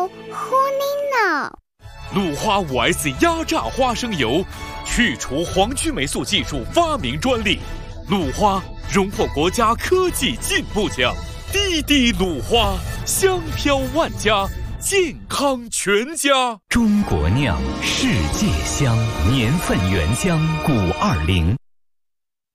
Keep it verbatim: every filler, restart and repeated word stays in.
好你呢。 鲁花 五 S 压榨花生油，去除黄曲霉素技术发明专利。鲁花荣获国家科技进步奖。滴滴鲁花，香飘万家，健康全家。 中国酿，世界香，年份原香，古二零。